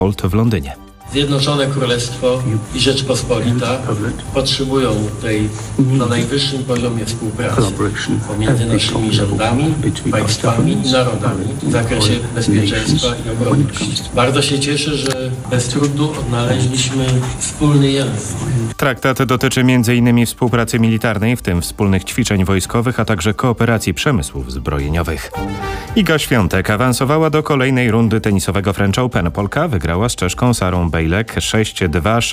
w Londynie. Zjednoczone Królestwo i Rzeczpospolita potrzebują tej na najwyższym poziomie współpracy pomiędzy naszymi rządami, państwami i narodami w zakresie bezpieczeństwa i obronności. Bardzo się cieszę, że bez trudu odnaleźliśmy wspólny język. Traktat dotyczy m.in. współpracy militarnej, w tym wspólnych ćwiczeń wojskowych, a także kooperacji przemysłów zbrojeniowych. Iga Świątek awansowała do kolejnej rundy tenisowego French Open. Polka wygrała z Czeszką Sarą Bejlek 6-2,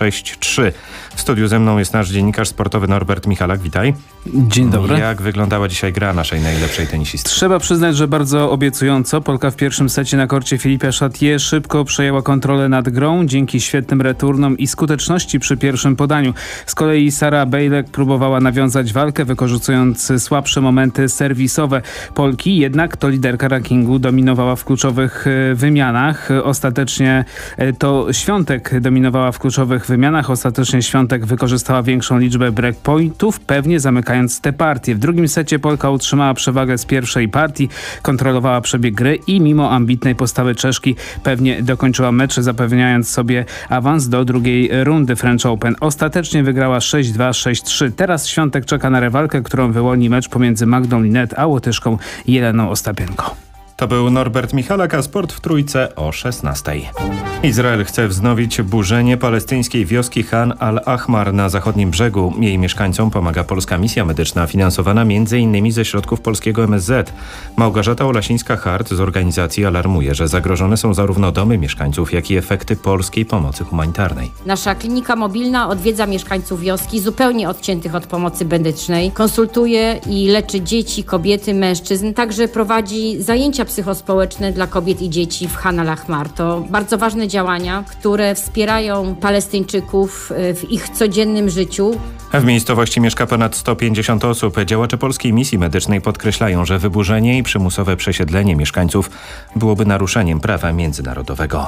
6-3. W studiu ze mną jest nasz dziennikarz sportowy Norbert Michalak. Witaj. Dzień dobry. Jak wyglądała dzisiaj gra naszej najlepszej tenisistki? Trzeba przyznać, że bardzo obiecująco. Polka w pierwszym secie na korcie Philippa Chatrier szybko przejęła kontrolę nad grą dzięki świetnym returnom i skuteczności przy pierwszym podaniu. Z kolei Sara Bejlek próbowała nawiązać walkę, wykorzystując słabsze momenty serwisowe Polki, jednak to liderka rankingu dominowała w kluczowych wymianach. Ostatecznie to Świątek dominowała w kluczowych wymianach. Ostatecznie Świątek wykorzystała większą liczbę breakpointów, pewnie zamykając tę partię. W drugim secie Polka utrzymała przewagę z pierwszej partii, kontrolowała przebieg gry i mimo ambitnej postawy Czeszki pewnie dokończyła mecz, zapewniając sobie awans do drugiej rundy French Open. Ostatecznie wygrała 6-2, 6-3. Teraz Świątek czeka na rywalkę, którą wyłoni mecz pomiędzy Magdą Linette a Łotyszką Jeleną Ostapenko. To był Norbert Michalak, a sport w Trójce o 16:00. Izrael chce wznowić burzenie palestyńskiej wioski Khan al-Ahmar na zachodnim brzegu. Jej mieszkańcom pomaga polska misja medyczna finansowana m.in. ze środków polskiego MSZ. Małgorzata Olasińska-Hart z organizacji alarmuje, że zagrożone są zarówno domy mieszkańców, jak i efekty polskiej pomocy humanitarnej. Nasza klinika mobilna odwiedza mieszkańców wioski zupełnie odciętych od pomocy medycznej. Konsultuje i leczy dzieci, kobiety, mężczyzn. Także prowadzi zajęcia psychospołeczne dla kobiet i dzieci w Khan al-Ahmar. To bardzo ważne działania, które wspierają Palestyńczyków w ich codziennym życiu. W miejscowości mieszka ponad 150 osób. Działacze polskiej misji medycznej podkreślają, że wyburzenie i przymusowe przesiedlenie mieszkańców byłoby naruszeniem prawa międzynarodowego.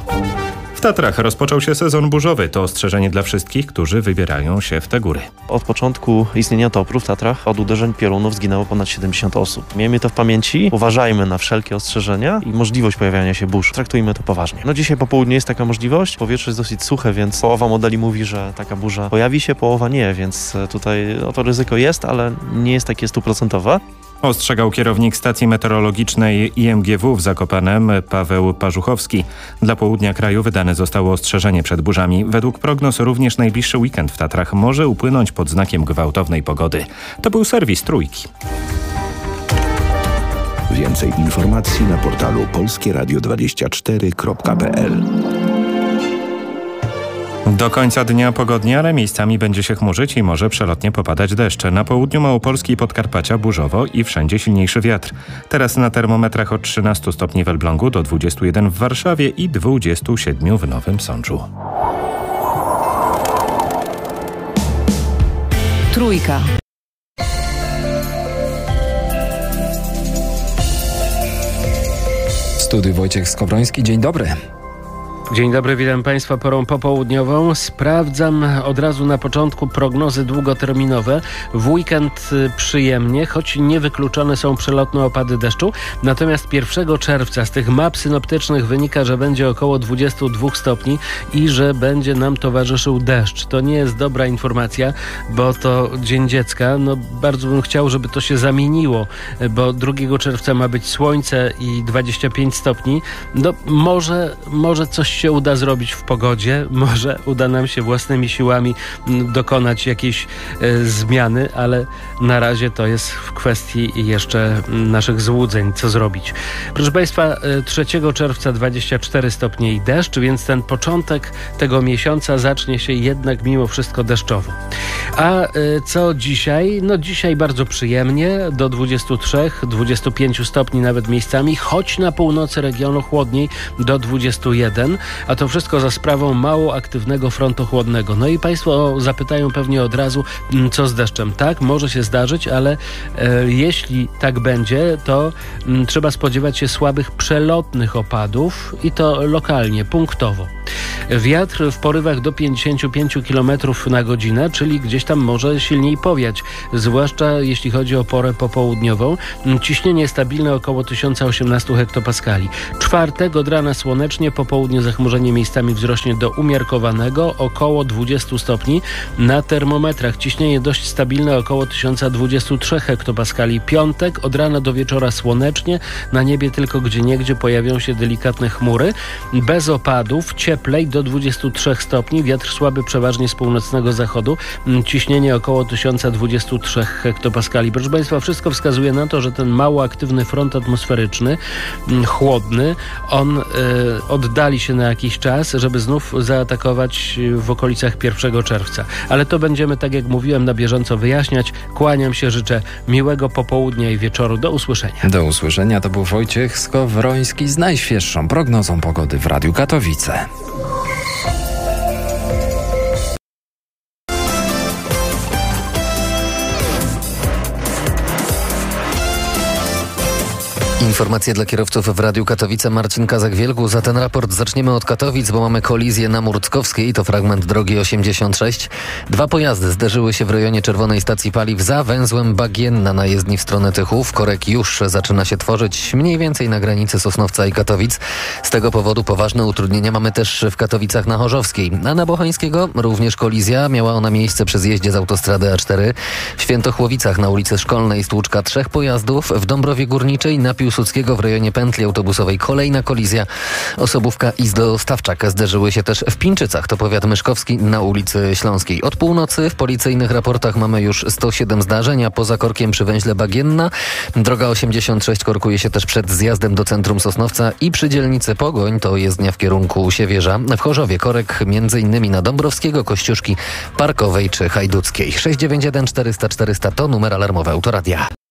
W Tatrach rozpoczął się sezon burzowy. To ostrzeżenie dla wszystkich, którzy wybierają się w te góry. Od początku istnienia Topru w Tatrach od uderzeń piorunów zginęło ponad 70 osób. Miejmy to w pamięci, uważajmy na wszelkie ostrzeżenia i możliwość pojawiania się burz. Traktujmy to poważnie. Dzisiaj po południu jest taka możliwość. Powietrze jest dosyć suche, więc połowa modeli mówi, że taka burza pojawi się, połowa nie, więc tutaj to ryzyko jest, ale nie jest takie 100%. Ostrzegał kierownik stacji meteorologicznej IMGW w Zakopanem Paweł Parzuchowski. Dla południa kraju wydane zostało ostrzeżenie przed burzami. Według prognoz również najbliższy weekend w Tatrach może upłynąć pod znakiem gwałtownej pogody. To był serwis Trójki. Więcej informacji na portalu polskieradio24.pl. Do końca dnia pogodnie, ale miejscami będzie się chmurzyć i może przelotnie popadać deszcz. Na południu Małopolski i Podkarpacia burzowo i wszędzie silniejszy wiatr. Teraz na termometrach od 13 stopni w Elblągu do 21 w Warszawie i 27 w Nowym Sączu. Trójka. W studiu Wojciech Skowroński. Dzień dobry. Dzień dobry, witam Państwa porą popołudniową. Sprawdzam od razu na początku prognozy długoterminowe. W weekend przyjemnie, choć niewykluczone są przelotne opady deszczu. Natomiast 1 czerwca z tych map synoptycznych wynika, że będzie około 22 stopni i że będzie nam towarzyszył deszcz. To nie jest dobra informacja, bo to Dzień Dziecka. Bardzo bym chciał, żeby to się zamieniło, bo 2 czerwca ma być słońce i 25 stopni. Może coś się uda zrobić w pogodzie, może uda nam się własnymi siłami dokonać jakiejś zmiany, ale na razie to jest w kwestii jeszcze naszych złudzeń, co zrobić. Proszę Państwa, 3 czerwca 24 stopnie i deszcz, więc ten początek tego miesiąca zacznie się jednak mimo wszystko deszczowo. A co dzisiaj? Dzisiaj bardzo przyjemnie, do 23-25 stopni nawet miejscami, choć na północy regionu chłodniej do 21, a to wszystko za sprawą mało aktywnego frontu chłodnego. I Państwo zapytają pewnie od razu, co z deszczem. Tak, może się zdarzyć, ale jeśli tak będzie, to trzeba spodziewać się słabych przelotnych opadów i to lokalnie, punktowo. Wiatr w porywach do 55 km na godzinę, czyli gdzieś tam może silniej powiać, zwłaszcza jeśli chodzi o porę popołudniową. Ciśnienie stabilne około 1018 hektopaskali. Czwartek od rana słonecznie, po południu zachmurzenie miejscami wzrośnie do umiarkowanego, około 20 stopni. Na termometrach ciśnienie dość stabilne, około 1023 hektopaskali. Piątek od rana do wieczora słonecznie, na niebie tylko gdzieniegdzie pojawią się delikatne chmury. Bez opadów, cieplej do 23 stopni, wiatr słaby przeważnie z północnego zachodu, ciśnienie około 1023 hektopaskali. Proszę Państwa, wszystko wskazuje na to, że ten mało aktywny front atmosferyczny, chłodny, on oddali się na jakiś czas, żeby znów zaatakować w okolicach 1 czerwca. Ale to będziemy, tak jak mówiłem, na bieżąco wyjaśniać. Kłaniam się, życzę miłego popołudnia i wieczoru. Do usłyszenia. Do usłyszenia. To był Wojciech Skowroński z najświeższą prognozą pogody w Radiu Katowice. Informacje dla kierowców w Radiu Katowice. Marcin Kazak-Wielgu. Za ten raport zaczniemy od Katowic, bo mamy kolizję na Murckowskiej. To fragment drogi 86. 2 pojazdy zderzyły się w rejonie Czerwonej Stacji Paliw za węzłem Bagienna na jezdni w stronę Tychów. Korek już zaczyna się tworzyć mniej więcej na granicy Sosnowca i Katowic. Z tego powodu poważne utrudnienia mamy też w Katowicach na Chorzowskiej. A na Bochańskiego również kolizja. Miała ona miejsce przy zjeździe z autostrady A4. W Świętochłowicach na ulicy Szkolnej stłuczka 3 pojazdów. W Dąbrowie Górniczej na Piłsudskiego w rejonie pętli autobusowej kolejna kolizja. Osobówka i Stawczak zderzyły się też w Pińczycach, to powiat myszkowski, na ulicy Śląskiej. Od północy w policyjnych raportach mamy już 107 zdarzeń, a poza korkiem przy węźle Bagienna droga 86 korkuje się też przed zjazdem do centrum Sosnowca i przy dzielnicy Pogoń, to jezdnia w kierunku Siewierza. W Chorzowie korek m.in. na Dąbrowskiego, Kościuszki, Parkowej czy Hajduckiej. 691 400 400 to numer alarmowy Autoradia.